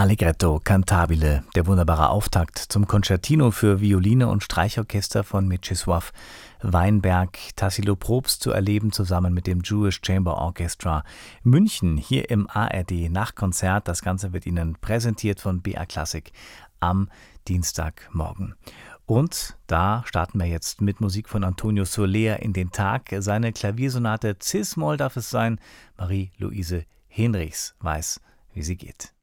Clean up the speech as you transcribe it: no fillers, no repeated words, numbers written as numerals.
Allegretto cantabile, der wunderbare Auftakt zum Concertino für Violine und Streichorchester von Mieczysław Weinberg, Tassilo Probst zu erleben, zusammen mit dem Jewish Chamber Orchestra München, hier im ARD Nachtkonzert. Das Ganze wird Ihnen präsentiert von BR Classic am Dienstagmorgen. Und da starten wir jetzt mit Musik von Antonio Soler in den Tag. Seine Klaviersonate Cis-Moll darf es sein. Marie-Louise Henrichs weiß, wie sie geht.